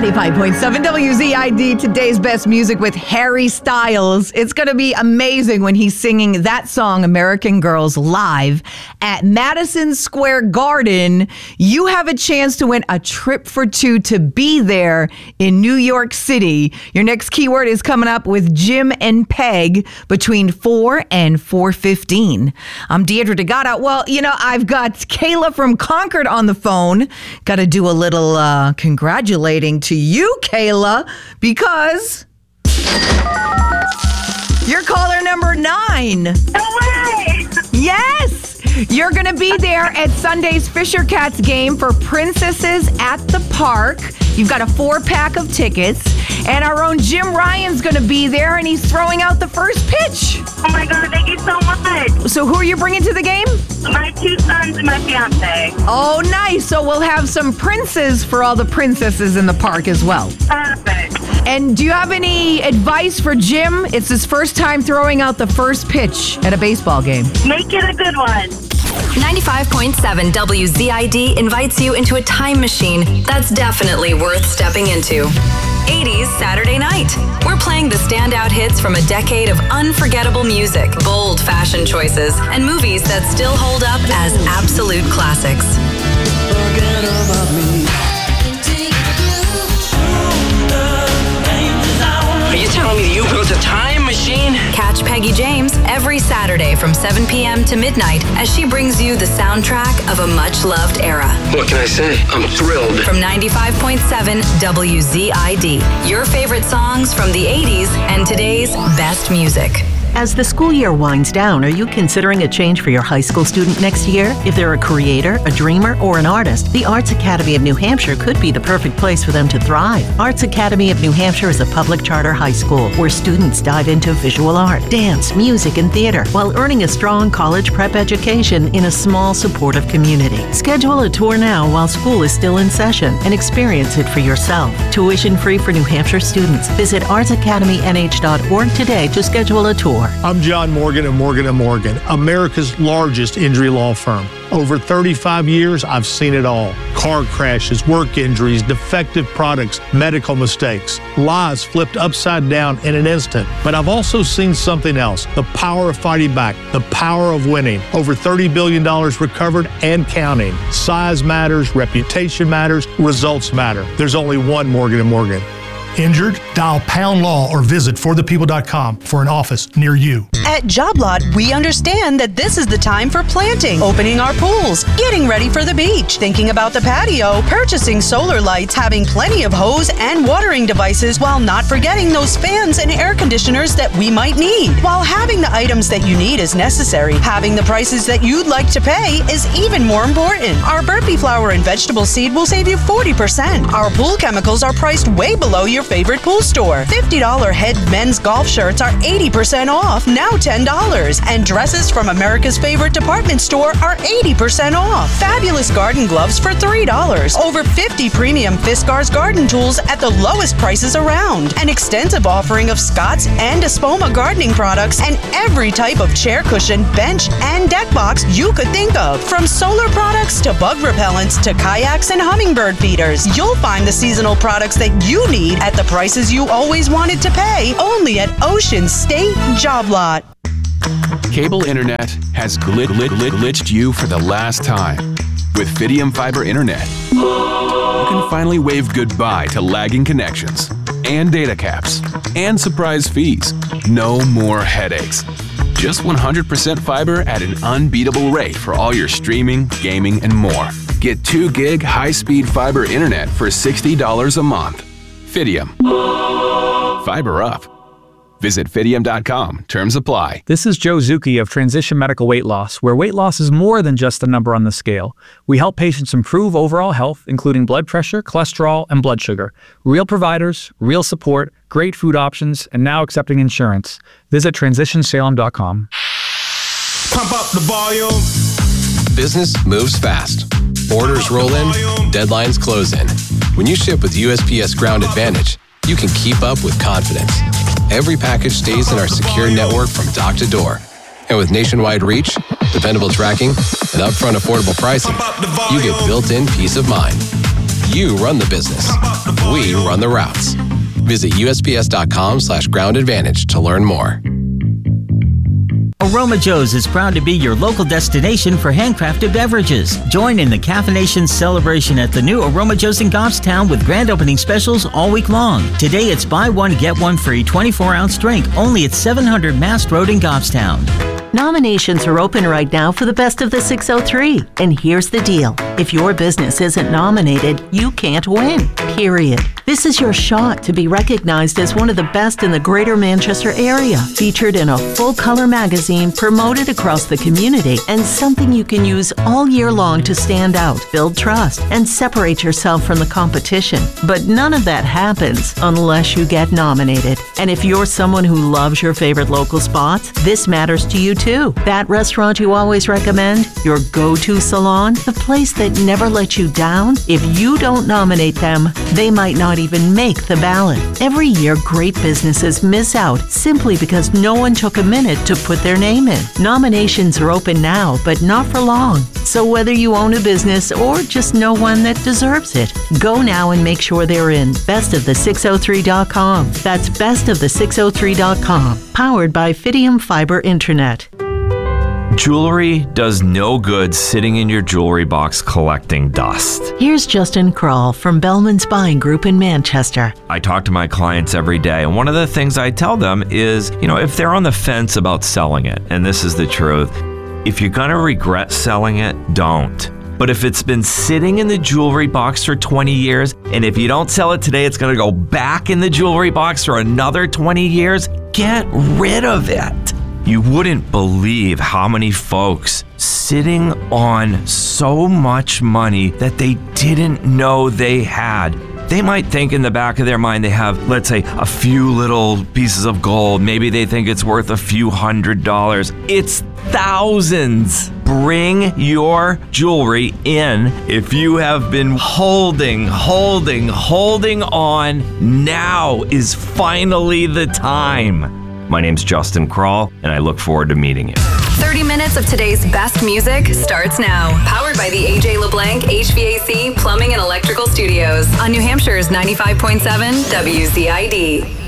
95.7 WZID, today's best music with Harry Styles. It's going to be amazing when he's singing that song, American Girls, live at Madison Square Garden. You have a chance to win a trip for two to be there in New York City. Your next keyword is coming up with Jim and Peg between 4 and 4:15. I'm Deidre DeGata. Well, I've got Kayla from Concord on the phone. Got to do a little congratulating to you, Kayla, because you're caller number 9. No way! Yes! You're going to be there at Sunday's Fisher Cats game for Princesses at the Park. You've got a 4-pack of tickets. And our own Jim Ryan's going to be there, and he's throwing out the first pitch. Oh, my God. Thank you so much. So who are you bringing to the game? My 2 sons and my fiance. Oh, nice. So we'll have some princes for all the princesses in the park as well. Perfect. And do you have any advice for Jim? It's his first time throwing out the first pitch at a baseball game. Make it a good one. 95.7 WZID invites you into a time machine that's definitely worth stepping into. 80s Saturday night. We're playing the standout hits from a decade of unforgettable music, bold fashion choices, and movies that still hold up as absolute classics. Forget about me. Are you telling me you built a time machine? Catch Peggy James every Saturday from 7 p.m. to midnight as she brings you the soundtrack of a much-loved era. What can I say? I'm thrilled. From 95.7 WZID, your favorite songs from the 80s and today's best music. As the school year winds down, are you considering a change for your high school student next year? If they're a creator, a dreamer, or an artist, the Arts Academy of New Hampshire could be the perfect place for them to thrive. Arts Academy of New Hampshire is a public charter high school where students dive into visual art, dance, music, and theater while earning a strong college prep education in a small, supportive community. Schedule a tour now while school is still in session and experience it for yourself. Tuition free for New Hampshire students. Visit artsacademynh.org today to schedule a tour. I'm John Morgan of Morgan & Morgan, America's largest injury law firm. Over 35 years, I've seen it all. Car crashes, work injuries, defective products, medical mistakes, lives flipped upside down in an instant. But I've also seen something else, the power of fighting back, the power of winning. Over $30 billion recovered and counting. Size matters, reputation matters, results matter. There's only one Morgan & Morgan. Injured? Dial Pound Law or visit forthepeople.com for an office near you. At Job Lot, we understand that this is the time for planting, opening our pools, getting ready for the beach, thinking about the patio, purchasing solar lights, having plenty of hose and watering devices, while not forgetting those fans and air conditioners that we might need. While having the items that you need is necessary, having the prices that you'd like to pay is even more important. Our Burpee flour and vegetable seed will save you 40%. Our pool chemicals are priced way below your favorite pool store. $50 head men's golf shirts are 80% off, now $10. And dresses from America's favorite department store are 80% off. Fabulous garden gloves for $3. Over 50 premium Fiskars garden tools at the lowest prices around. An extensive offering of Scott's and Espoma gardening products and every type of chair cushion, bench, and deck box you could think of. From solar products to bug repellents to kayaks and hummingbird feeders, you'll find the seasonal products that you need at the prices you always wanted to pay, only at Ocean State Job Lot. Cable internet has glitched you for the last time. With Fidium Fiber Internet, you can finally wave goodbye to lagging connections and data caps and surprise fees. No more headaches. Just 100% fiber at an unbeatable rate for all your streaming, gaming, and more. Get 2 gig high-speed fiber internet for $60 a month. Fidium. Fiber up. Visit Fidium.com. Terms apply. This is Joe Zucchi of Transition Medical Weight Loss, where weight loss is more than just a number on the scale. We help patients improve overall health, including blood pressure, cholesterol, and blood sugar. Real providers, real support, great food options, and now accepting insurance. Visit TransitionSalem.com. Pump up the volume. Business moves fast. Orders roll in, deadlines close in. When you ship with USPS Ground Advantage, you can keep up with confidence. Every package stays in our secure network from dock to door. And with nationwide reach, dependable tracking, and upfront affordable pricing, you get built-in peace of mind. You run the business. We run the routes. Visit USPS.com/Ground Advantage to learn more. Aroma Joe's is proud to be your local destination for handcrafted beverages. Join in the Caffeination celebration at the new Aroma Joe's in Goffstown with grand opening specials all week long. Today it's buy one, get one free 24-ounce drink only at 700 Mast Road in Goffstown. Nominations are open right now for the Best of the 603. And here's the deal. If your business isn't nominated, you can't win. Period. This is your shot to be recognized as one of the best in the greater Manchester area. Featured in a full-color magazine, promoted across the community, and something you can use all year long to stand out, build trust, and separate yourself from the competition. But none of that happens unless you get nominated. And if you're someone who loves your favorite local spots, this matters to you too. That restaurant you always recommend, your go-to salon, the place that never lets you down, if you don't nominate them, they might not even make the ballot. Every year, great businesses miss out simply because no one took a minute to put their name in. Nominations are open now, but not for long. So whether you own a business or just know one that deserves it, go now and make sure they're in. BestOfThe603.com. That's BestOfThe603.com. Powered by Fidium Fiber Internet. Jewelry does no good sitting in your jewelry box collecting dust. Here's Justin Kroll from Bellman's Buying Group in Manchester. I talk to my clients every day, and one of the things I tell them is, if they're on the fence about selling it, and this is the truth, if you're going to regret selling it, don't. But if it's been sitting in the jewelry box for 20 years, and if you don't sell it today, it's going to go back in the jewelry box for another 20 years, get rid of it. You wouldn't believe how many folks sitting on so much money that they didn't know they had. They might think in the back of their mind they have, let's say, a few little pieces of gold. Maybe they think it's worth a few $100s. It's thousands. Bring your jewelry in. If you have been holding on, now is finally the time. My name's Justin Kroll, and I look forward to meeting you. 30 minutes of today's best music starts now. Powered by the AJ LeBlanc HVAC, Plumbing, and Electrical Studios on New Hampshire's 95.7 WZID.